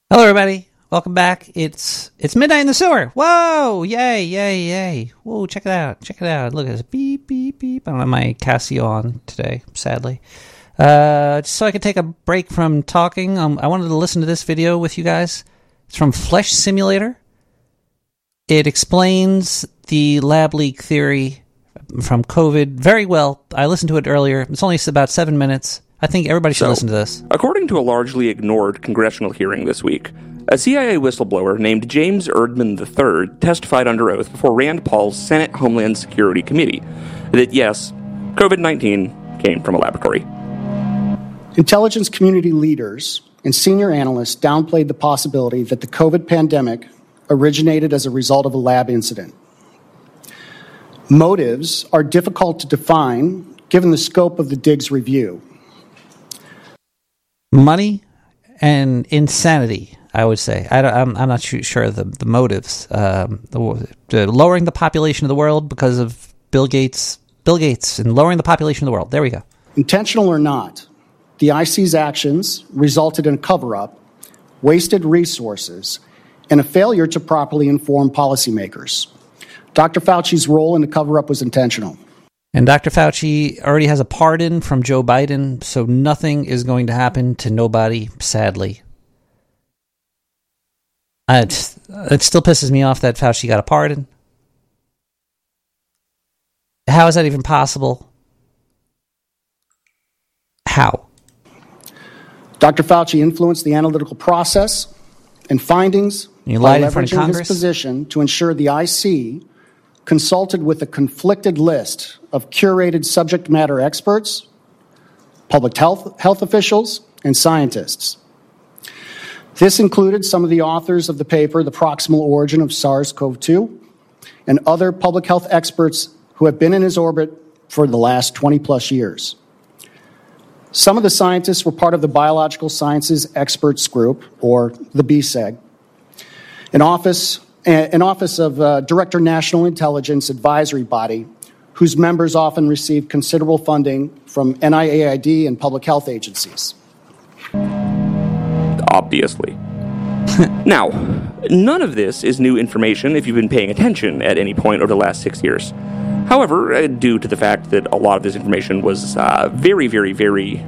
Hello, everybody. Welcome back. It's midnight in the sewer. Whoa! Yay! Yay! Yay! Whoa! Check it out! Check it out! Look at this beep beep beep. I don't have my Casio on today, sadly. Just so I could take a break from talking. I wanted to listen to this video with you guys. It's from Flesh Simulator. It explains the lab leak theory from COVID very well. I listened to it earlier. It's only about 7 minutes. I think everybody should listen to this. According to a largely ignored congressional hearing this week, a CIA whistleblower named James Erdman III testified under oath before Rand Paul's Senate Homeland Security Committee that, yes, COVID-19 came from a laboratory. Intelligence community leaders and senior analysts downplayed the possibility that the COVID pandemic originated as a result of a lab incident. Motives are difficult to define given the scope of the Diggs review. Money and insanity, I would say. I'm not sure of the motives. Lowering the population of the world because of Bill Gates, and lowering the population of the world. There we go. Intentional or not, the IC's actions resulted in a cover-up, wasted resources, and a failure to properly inform policymakers. Dr. Fauci's role in the cover-up was intentional. And Dr. Fauci already has a pardon from Joe Biden, so nothing is going to happen to nobody, sadly. It still pisses me off that Fauci got a pardon. How is that even possible? How? Dr. Fauci influenced the analytical process and findings by leveraging his position to ensure the IC consulted with a conflicted list of curated subject matter experts, public health officials, and scientists. This included some of the authors of the paper, The Proximal Origin of SARS-CoV-2, and other public health experts who have been in his orbit for the last 20-plus years. Some of the scientists were part of the Biological Sciences Experts Group, or the BSEG, an office of Director National Intelligence Advisory Body, whose members often receive considerable funding from NIAID and public health agencies. Obviously. Now, none of this is new information if you've been paying attention at any point over the last 6 years. However, due to the fact that a lot of this information was very, very, very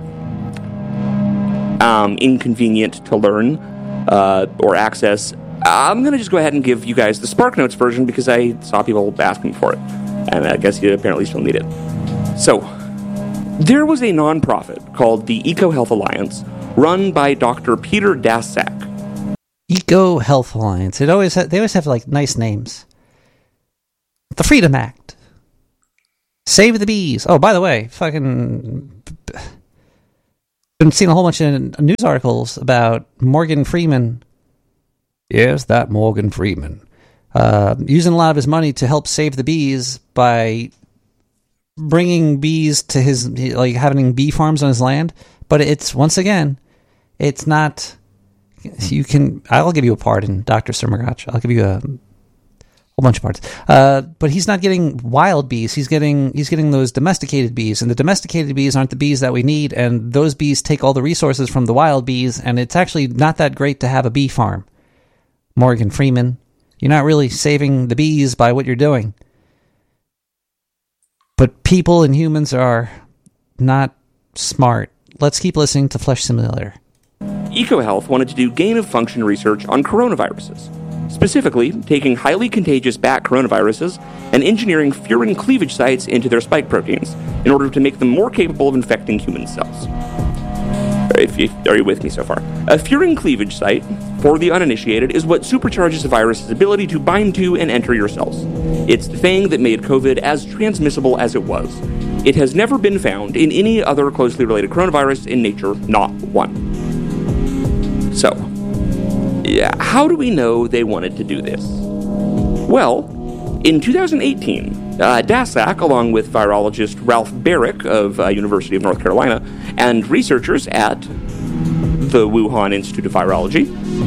inconvenient to learn or access, I'm going to just go ahead and give you guys the SparkNotes version because I saw people asking for it. And I guess you apparently still need it. So, there was a nonprofit called the EcoHealth Alliance run by Dr. Peter Daszak. EcoHealth Alliance. They always have like nice names. The Freedom Act. Save the Bees. Oh, by the way, fucking been seeing a whole bunch of news articles about Morgan Freeman. Yes, that Morgan Freeman. Using a lot of his money to help save the bees by bringing bees to his, like having bee farms on his land. But it's, once again, it's not, I'll give you a pardon, Dr. Surmagach. I'll give you a whole bunch of pardons. But he's not getting wild bees. He's getting those domesticated bees. And the domesticated bees aren't the bees that we need. And those bees take all the resources from the wild bees. And it's actually not that great to have a bee farm. Morgan Freeman, you're not really saving the bees by what you're doing. But people and humans are not smart. Let's keep listening to Flesh Simulator. EcoHealth wanted to do gain-of-function research on coronaviruses, specifically taking highly contagious bat coronaviruses and engineering furin cleavage sites into their spike proteins in order to make them more capable of infecting human cells. Are you with me so far? A furin cleavage site, for the uninitiated, is what supercharges a virus's ability to bind to and enter your cells. It's the thing that made COVID as transmissible as it was. It has never been found in any other closely related coronavirus in nature, not one. So, how do we know they wanted to do this? Well, in 2018, Daszak, along with virologist Ralph Barrick of University of North Carolina, and researchers at the Wuhan Institute of Virology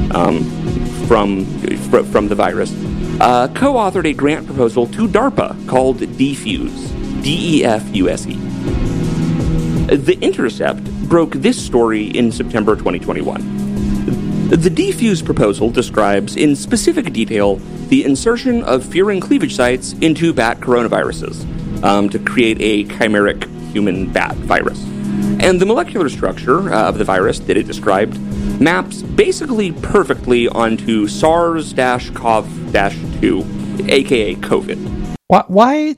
from the virus, co-authored a grant proposal to DARPA called DEFUSE, D-E-F-U-S-E. The Intercept broke this story in September 2021. The defuse proposal describes in specific detail the insertion of furin cleavage sites into bat coronaviruses to create a chimeric human bat virus. And the molecular structure of the virus that it described maps basically perfectly onto SARS-CoV-2, aka COVID. Why?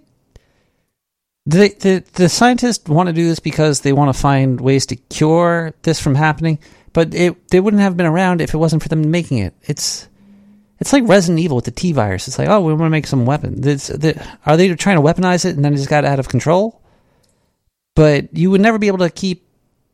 The scientists want to do this because they want to find ways to cure this from happening, but they wouldn't have been around if it wasn't for them making it. It's like Resident Evil with the T virus. It's like, oh, we want to make some weapon. Are they trying to weaponize it and then it just got out of control? But you would never be able to keep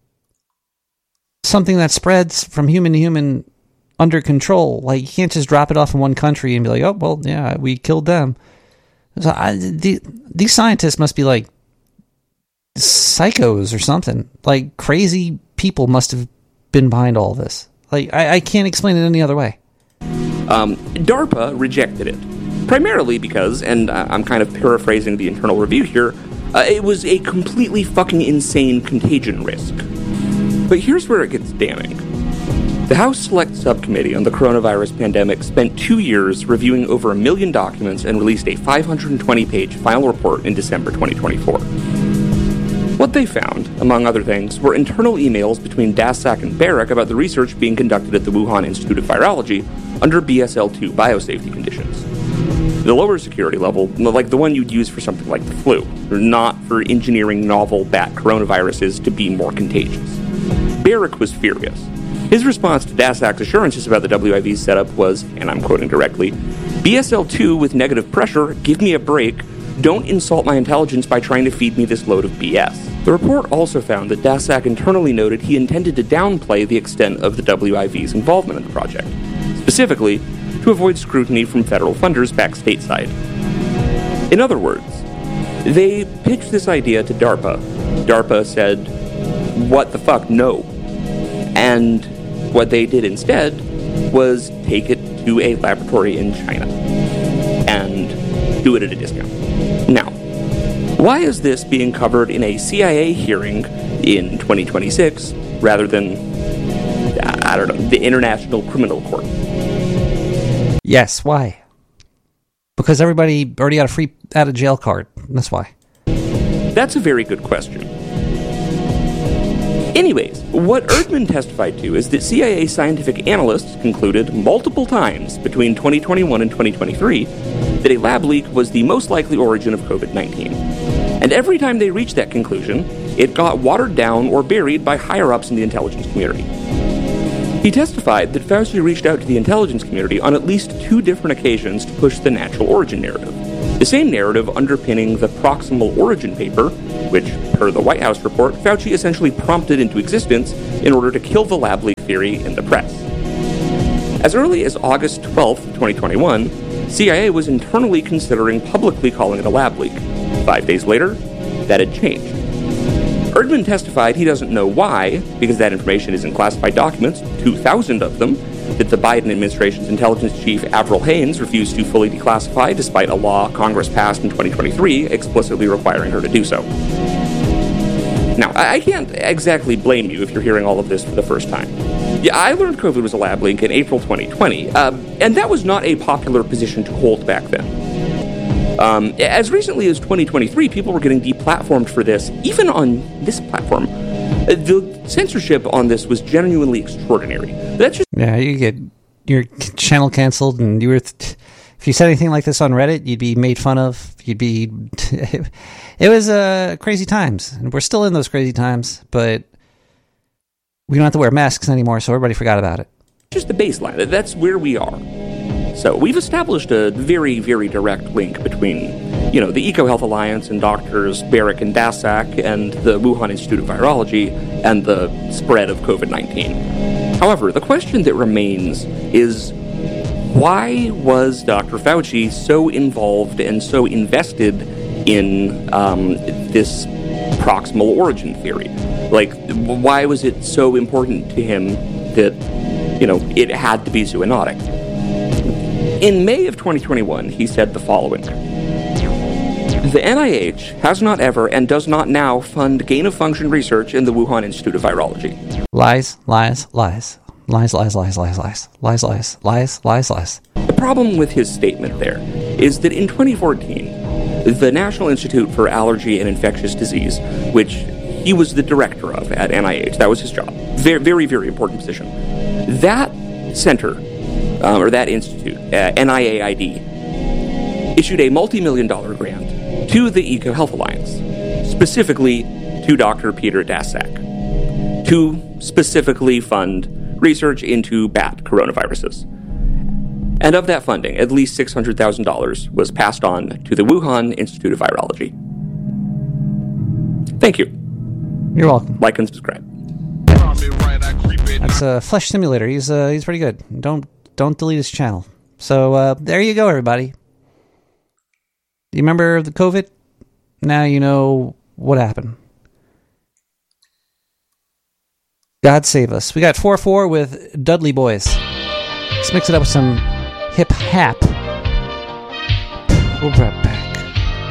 something that spreads from human to human under control. Like, you can't just drop it off in one country and be like, oh, well, yeah, we killed them. So these scientists must be like psychos or something. Like, crazy people must have been behind all this. Like, I can't explain it any other way. DARPA rejected it, primarily because, and I'm kind of paraphrasing the internal review here, it was a completely fucking insane contagion risk. But here's where it gets damning. The House Select Subcommittee on the Coronavirus Pandemic spent 2 years reviewing over 1 million documents and released a 520-page final report in December 2024. What they found, among other things, were internal emails between Daszak and Barrick about the research being conducted at the Wuhan Institute of Virology under BSL-2 biosafety conditions. The lower security level, like the one you'd use for something like the flu, not for engineering novel bat coronaviruses to be more contagious. Barrick was furious. His response to Daszak's assurances about the WIV's setup was, and I'm quoting directly, BSL-2 with negative pressure, give me a break, don't insult my intelligence by trying to feed me this load of BS. The report also found that Daszak internally noted he intended to downplay the extent of the WIV's involvement in the project, specifically to avoid scrutiny from federal funders back stateside. In other words, they pitched this idea to DARPA. DARPA said, what the fuck, no. And what they did instead was take it to a laboratory in China and do it at a discount. Now, why is this being covered in a CIA hearing in 2026 rather than, I don't know, the International Criminal Court? Yes, why? Because everybody already got a free out of jail card. That's why. That's a very good question. Anyways, what Erdman testified to is that CIA scientific analysts concluded multiple times between 2021 and 2023 that a lab leak was the most likely origin of COVID-19. And every time they reached that conclusion, it got watered down or buried by higher-ups in the intelligence community. He testified that Fauci reached out to the intelligence community on at least 2 different occasions to push the natural origin narrative. The same narrative underpinning the proximal origin paper, which, per the White House report, Fauci essentially prompted into existence in order to kill the lab leak theory in the press. As early as August 12, 2021, CIA was internally considering publicly calling it a lab leak. 5 days later, that had changed. Erdman testified he doesn't know why, because that information is in classified documents, 2,000 of them, that the Biden administration's intelligence chief Avril Haines refused to fully declassify despite a law Congress passed in 2023 explicitly requiring her to do so. Now, I can't exactly blame you if you're hearing all of this for the first time. Yeah, I learned COVID was a lab leak in April 2020, and that was not a popular position to hold back then. As recently as 2023, people were getting deplatformed for this, even on this platform. The censorship on this was genuinely extraordinary. That's just... Yeah, you get your channel canceled, and you were... if you said anything like this on Reddit, you'd be made fun of. You'd be... It was crazy times, and we're still in those crazy times, but we don't have to wear masks anymore, so everybody forgot about it. Just the baseline. That's where we are. So we've established a very, very direct link between, the EcoHealth Alliance and doctors Barrick and Daszak and the Wuhan Institute of Virology and the spread of COVID-19. However, the question that remains is, why was Dr. Fauci so involved and so invested in this proximal origin theory? Like, why was it so important to him that, it had to be zoonotic? In May of 2021, he said the following: the NIH has not ever and does not now fund gain-of-function research in the Wuhan Institute of Virology. Lies, lies, lies. Lies, lies, lies, lies, lies. Lies, lies, lies, lies, lies. The problem with his statement there is that in 2014, the National Institute for Allergy and Infectious Disease, which he was the director of at NIH, that was his job, very, very, very important position. That center, or that institute, NIAID, issued a multi-million-dollar grant to the EcoHealth Alliance, specifically to Dr. Peter Daszak, to specifically fund research into bat coronaviruses. And of that funding, at least $600,000 was passed on to the Wuhan Institute of Virology. Thank you. You're welcome. Like and subscribe. That's a Flesh Simulator. He's pretty good. Don't delete his channel. So there you go, everybody. You remember the COVID? Now you know what happened. God save us. We got 4-4 with Dudley Boys. Let's mix it up with some hip hop. We'll be right back.